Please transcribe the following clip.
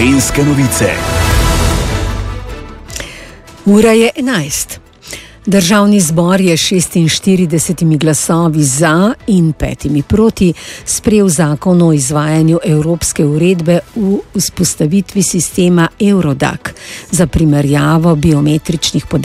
Gorenjske novice. Ura je 11. Državni zbor je 46 glasovi za in 5 proti sprejel zakon o izvajanju evropske uredbe v vzpostavitvi sistema Eurodac za primerjavo biometričnih podatkov